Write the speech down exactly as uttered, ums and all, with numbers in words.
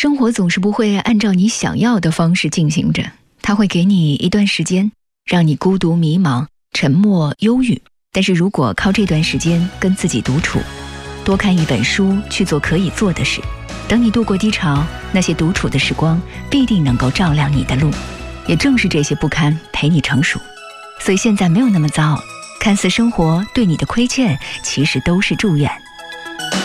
生活总是不会按照你想要的方式进行着，它会给你一段时间，让你孤独迷茫、沉默忧郁。但是如果靠这段时间跟自己独处，多看一本书，去做可以做的事，等你度过低潮，那些独处的时光必定能够照亮你的路。也正是这些不堪陪你成熟，所以现在没有那么糟。看似生活对你的亏欠，其实都是祝愿。